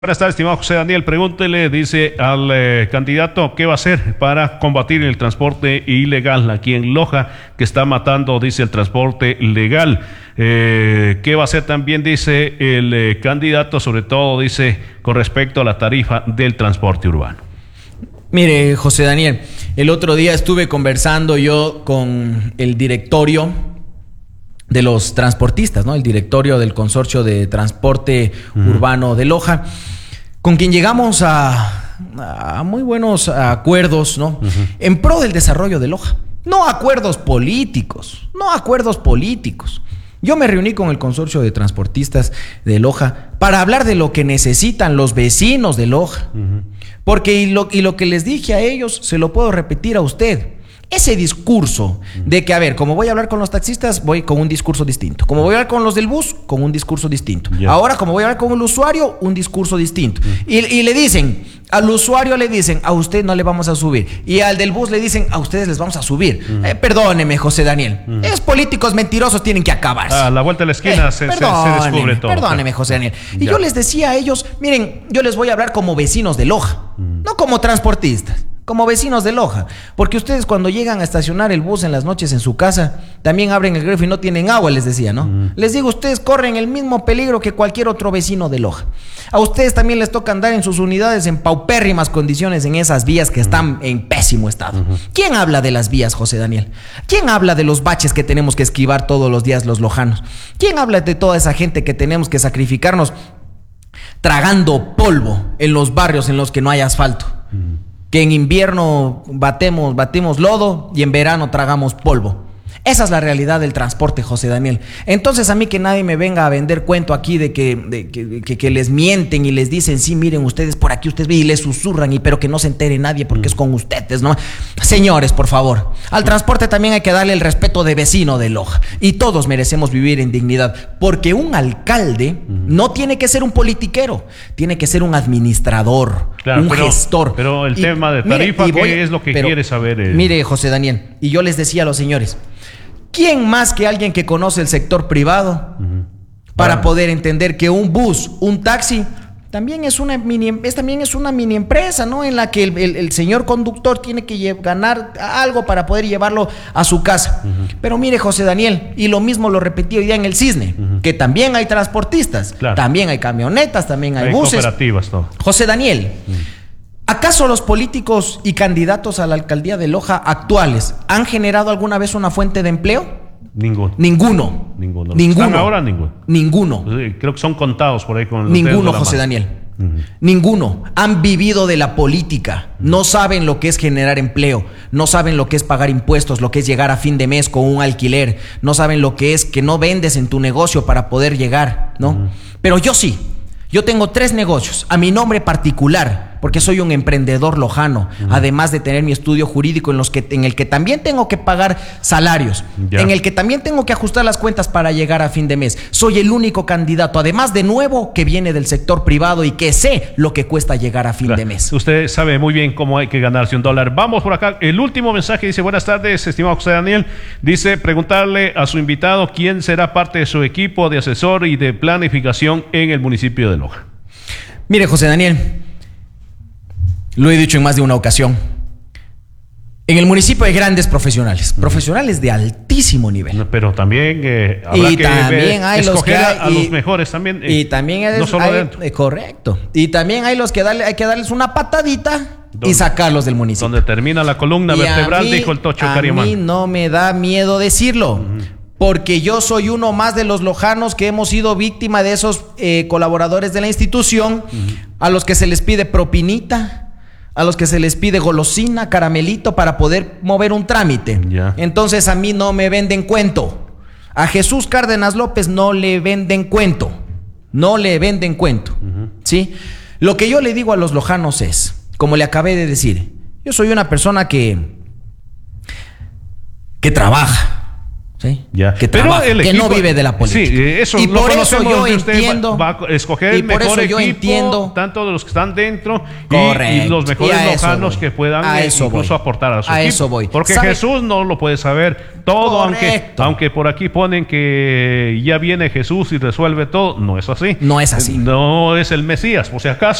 Buenas tardes, estimado José Daniel. Pregúntele, dice al candidato, ¿qué va a hacer para combatir el transporte ilegal aquí en Loja, que está matando, dice, el transporte legal? ¿Qué va a hacer también, dice el candidato, sobre todo, dice, con respecto a la tarifa del transporte urbano? Mire, José Daniel, el otro día estuve conversando yo con el directorio de los transportistas, ¿no? El directorio del Consorcio de Transporte Urbano de Loja, con quien llegamos a muy buenos acuerdos, ¿no? En pro del desarrollo de Loja. No acuerdos políticos, Yo me reuní con el Consorcio de Transportistas de Loja para hablar de lo que necesitan los vecinos de Loja. Porque y lo que les dije a ellos, se lo puedo repetir a usted. Ese discurso de que, a ver, como voy a hablar con los taxistas, voy con un discurso distinto. Como voy a hablar con los del bus, con un discurso distinto. Ahora, como voy a hablar con el usuario, un discurso distinto. Y le dicen, al usuario le dicen, a usted no le vamos a subir. Y al del bus le dicen, a ustedes les vamos a subir. Perdóneme, José Daniel. Esos políticos mentirosos tienen que acabarse. A la vuelta de la esquina se descubre todo. Perdóneme, José Daniel. Y yo les decía a ellos, miren, yo les voy a hablar como vecinos de Loja, no como transportistas. Como vecinos de Loja, porque ustedes cuando llegan a estacionar el bus en las noches en su casa, también abren el grifo y no tienen agua, les decía, ¿no? Les digo, ustedes corren el mismo peligro que cualquier otro vecino de Loja. A ustedes también les toca andar en sus unidades en paupérrimas condiciones en esas vías que están en pésimo estado. ¿Quién habla de las vías, José Daniel? ¿Quién habla de los baches que tenemos que esquivar todos los días los lojanos? ¿Quién habla de toda esa gente que tenemos que sacrificarnos tragando polvo en los barrios en los que no hay asfalto? Que en invierno batemos lodo y en verano tragamos polvo. Esa es la realidad del transporte, José Daniel. Entonces a mí que nadie me venga a vender cuento aquí de que les mienten y les dicen, sí, miren ustedes por aquí, ustedes y les susurran, pero que no se entere nadie porque es con ustedes, ¿no? Señores, por favor, al transporte también hay que darle el respeto de vecino de Loja. Y todos merecemos vivir en dignidad, porque un alcalde no tiene que ser un politiquero, tiene que ser un administrador, un gestor. Pero el tema de tarifa, ¿qué es lo que quiere saber? Mire, José Daniel, y yo les decía a los señores, ¿quién más que alguien que conoce el sector privado para poder entender que un bus, un taxi, también es una mini empresa, ¿no? En la que el señor conductor tiene que ganar algo para poder llevarlo a su casa. Pero mire, José Daniel, y lo mismo lo repetí hoy día en el Cisne, que también hay transportistas, también hay camionetas, también hay buses. Cooperativas, todo. José Daniel, ¿acaso los políticos y candidatos a la alcaldía de Loja actuales han generado alguna vez una fuente de empleo? Ninguno. ¿Están ahora? Ninguno. Creo que son contados por ahí con los Ninguno, José Daniel. Ninguno. Han vivido de la política. No saben lo que es generar empleo. No saben lo que es pagar impuestos, lo que es llegar a fin de mes con un alquiler. No saben lo que es que no vendes en tu negocio para poder llegar, ¿no? Pero yo sí. Yo tengo 3 negocios a mi nombre particular, porque soy un emprendedor lojano, además de tener mi estudio jurídico en el que también tengo que pagar salarios, en el que también tengo que ajustar las cuentas para llegar a fin de mes. Soy el único candidato, además de nuevo, que viene del sector privado y que sé lo que cuesta llegar a fin de mes. Usted sabe muy bien cómo hay que ganarse $1. Vamos por acá. El último mensaje dice: buenas tardes, estimado José Daniel. Dice, preguntarle a su invitado quién será parte de su equipo de asesor y de planificación en el municipio de Loja. Mire, José Daniel, lo he dicho en más de una ocasión. En el municipio hay grandes profesionales, profesionales de altísimo nivel. Pero también habrá que escoger a los mejores también. Y también no solo dentro. Correcto. Y también hay los que hay que darles una patadita y sacarlos del municipio. Donde termina la columna vertebral, dijo el Tocho Cariamán. A mí no me da miedo decirlo. Porque yo soy uno más de los lojanos que hemos sido víctima de esos colaboradores de la institución, a los que se les pide propinita, a los que se les pide golosina, caramelito para poder mover un trámite. Entonces a mí no me venden cuento. A Jesús Cárdenas López no le venden cuento. No le venden cuento. ¿Sí? Lo que yo le digo a los lojanos es, como le acabé de decir, yo soy una persona que trabaja. Sí, Ya. que Pero trabaja, el que equipo, no vive de la política. Sí, eso y lo por eso conocemos. yo Usted entiendo. va a escoger y el por mejor eso yo equipo, entiendo. tanto de los que están dentro y Correcto. los mejores Y a eso lojanos voy. que puedan A eso incluso voy. aportar a su A equipo. eso voy. Porque ¿Sabe? Jesús no lo puede saber todo, Correcto. aunque por aquí ponen que ya viene Jesús y resuelve todo. No es así. No es así. No es el Mesías, por si acaso.